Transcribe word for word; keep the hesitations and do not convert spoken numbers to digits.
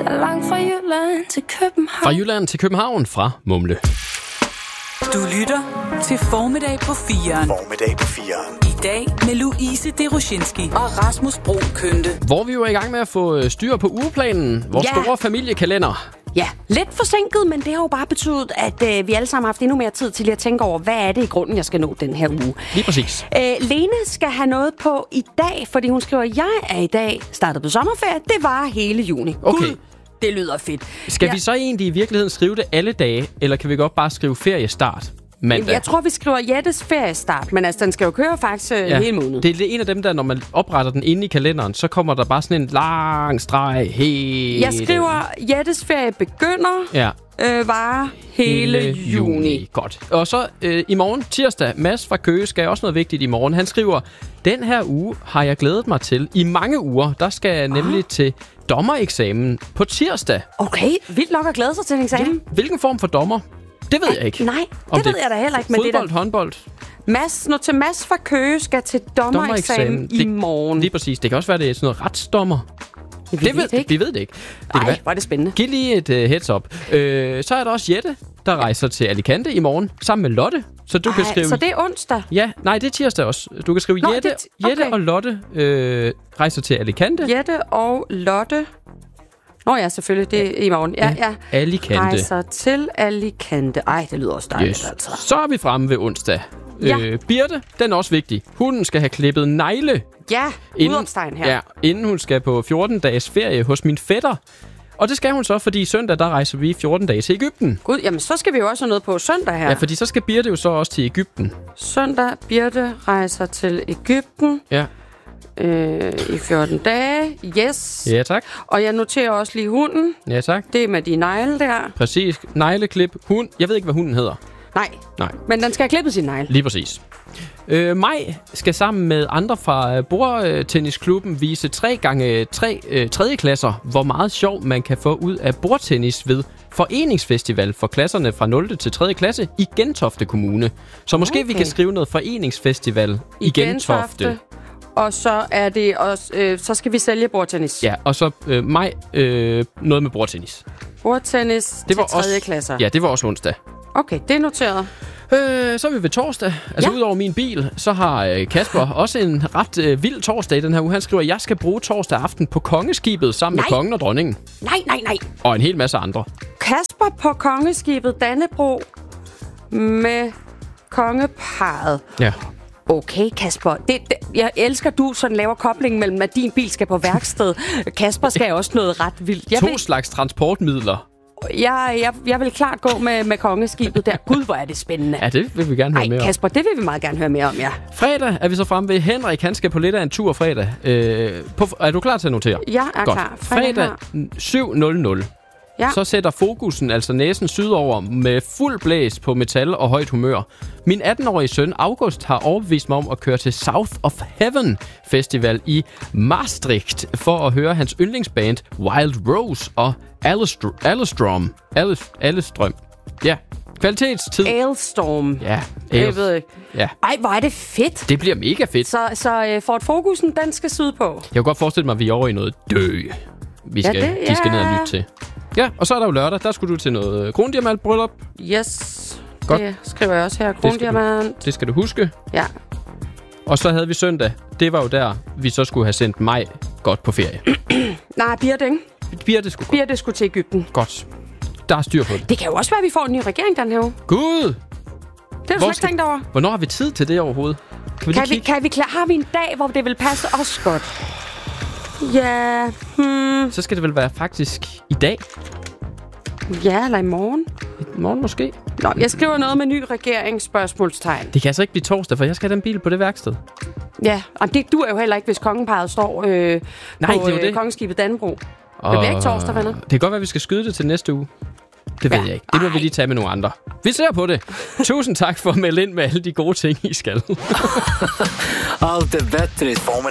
Jeg er langt fra Jylland til København. Fra Jylland til København fra Mumle. Du lytter til Formiddag på firen. Formiddag på firen. I dag med Louise Deroshinski og Rasmus Brun Kønte. Hvor vi jo er i gang med at få styr på ugeplanen. Vores Ja. store familiekalender. Ja, lidt forsinket, men det har jo bare betydet, at øh, vi alle sammen har haft endnu mere tid til lige at tænke over, hvad er det i grunden, jeg skal nå den her uge. Lige præcis. Øh, Lene skal have noget på i dag, fordi hun skriver, at jeg er i dag startet på sommerferie. Det var hele juni. Okay. Gud, det lyder fedt. Skal ja. vi så egentlig i virkeligheden skrive det alle dage, eller kan vi godt bare skrive feriestart mandag? Jeg tror, vi skriver Jettes feriestart, men altså, den skal jo køre faktisk øh, Ja, hele måneden. det er en af dem der, når man opretter den inde i kalenderen, så kommer der bare sådan en lang streg helt... Jeg skriver, Jettes ferie begynder, Ja. øh, varer hele, hele juni. juni. Godt. Og så øh, i morgen, tirsdag, Mads fra Køge skal også noget vigtigt i morgen. Han skriver, den her uge har jeg glædet mig til i mange uger. Der skal jeg nemlig til dommereksamen på tirsdag. Okay, vildt nok at glæde sig til en eksamen. Ja. Hvilken form for dommer? Det ved jeg ikke. Nej, det Om ved jeg da heller ikke. Men fodbold, det der... håndbold? Mads, når til Mads fra Køge skal til dommereksamen i det, morgen. Lige præcis. Det kan også være, det er sådan noget retsdommer. Vi Det ved ved, det ikke. vi ved det ikke. Det kan Ej, være. hvor er det spændende. Giv lige et uh, heads up. Øh, så er der også Jette, der rejser til Alicante i morgen, sammen med Lotte. Så du Ej, kan skrive... så det er onsdag? Ja, nej, det er tirsdag også. Du kan skrive Nå, Jette, det er ti- Jette okay. og Lotte øh, rejser til Alicante. Jette og Lotte. Nå ja, selvfølgelig. Det er i morgen. Ja, ja. Alicante. Rejser til Alicante. Ej, det lyder også dejligt, Yes. altså. Så er vi fremme ved onsdag. Ja. Øh, Birte, den er også vigtig. Hunden skal have klippet negle. Ja, Inden- udopstegn her. Ja, inden hun skal på fjorten dages ferie hos min fætter. Og det skal hun så, fordi søndag, der rejser vi fjorten dage til Egypten. Gud, jamen så skal vi jo også have noget på søndag her. Ja, fordi så skal Birte jo så også til Egypten. Søndag, Birte rejser til Egypten Ja. øh, i fjorten dage. Yes. Ja, tak. Og jeg noterer også lige hunden. Ja, tak. Det er med de negle der. Præcis. Negleklip. Hund. Jeg ved ikke, hvad hunden hedder. Nej, Nej, men den skal have klippet sin negle. lige præcis. Øh, Maj skal sammen med andre fra øh, bordtennisklubben vise tre gange tre øh, tredje klasser, hvor meget sjov man kan få ud af bordtennis ved foreningsfestival for klasserne fra nul til tredje klasse i Gentofte Kommune. Så måske Okay. vi kan skrive noget foreningsfestival i, i Gentofte. Og så er det også, øh, så skal vi sælge bordtennis. Ja, og så øh, Maj øh, noget med bordtennis. Bordtennis Det var til tredje også, klasser. Ja, det var også onsdag. Okay, det er noteret. Øh, så er vi ved torsdag. Altså Ja. udover min bil, så har øh, Kasper også en ret øh, vild torsdag i den her uge. Han skriver, at jeg skal bruge torsdag aften på kongeskibet sammen Nej. med kongen og dronningen. Nej, nej, nej. Og en hel masse andre. Kasper på kongeskibet Dannebro med kongeparret. Ja. Okay, Kasper. Det, det, jeg elsker, du sådan laver koblingen mellem, at din bil skal på værksted. Kasper skal også noget ret vildt. Jeg To vil, slags transportmidler. jeg, jeg, jeg vil klart gå med, med kongeskibet der. Gud, hvor er det spændende. Ja, det vil vi gerne høre Nej, mere om. Kasper, det vil vi meget gerne høre mere om, ja. Fredag er vi så fremme ved. Henrik, han skal på lidt af en tur fredag. Øh, på, er du klar til at notere? Jeg er Godt. klar. Fredag syv nul nul. Ja. Så sætter fokusen, altså næsen sydover, med fuld blæs på metal og højt humør. Min atten-årige søn August har overbevist mig om at køre til South of Heaven Festival i Maastricht for at høre hans yndlingsband Wild Rose og Alestrom. Alestrøm. Ja, kvalitetstid. Ailstorm. Ja, Jeg ved ikke. Ja, Ej, hvor er det fedt. det bliver mega fedt. Så, så uh, Ford Focusen, den skal syde på. Jeg kan godt forestille mig, at vi er over i noget dø. Vi skal, Ja, det- de skal ned og ja. lytte til. Ja, og så er der jo lørdag. Der skulle du til noget krondiamantbryllup. Yes. Godt. Det skriver jeg også her. Krondiamant. Det skal du huske. Ja. Og så havde vi søndag. Det var jo der, vi så skulle have sendt mig godt på ferie. Nej, Birte, ikke? Birte skulle godt. Birte skulle til Egypten. Godt. Der er styr på det. Det kan jo også være, at vi får en ny regering den her uge. Gud! Det har du slet ikke tænkt over. Hvornår har vi tid til det overhovedet? Kan vi Kan lige vi, kigge? kan vi klar? Har vi en dag, hvor det vil passe os godt? Ja, hmm, Så skal det vel være faktisk i dag. ja, eller i morgen. I morgen måske. Nå, jeg skriver noget med ny regering, spørgsmålstegn. Det kan altså ikke blive torsdag, for jeg skal have den bil på det værksted. Ja, og det duer jo heller ikke, hvis kongeparret står øh, Nej, på det er jo det. øh, kongeskibet Dannebro. Det bliver ikke torsdag, venner. Det kan godt være, at vi skal skyde det til næste uge. Det ved Ja. jeg ikke. Det må vi lige tage med nogle andre. Vi ser på det. Tusind tak for at melde ind med alle de gode ting, I skal. Allt är bättre i